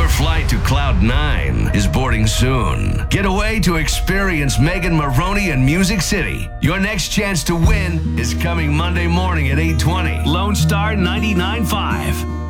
Your flight to Cloud 9 is boarding soon. Get away to experience Megan Maroney in Music City. Your next chance to win is coming Monday morning at 8:20. Lone Star 99.5.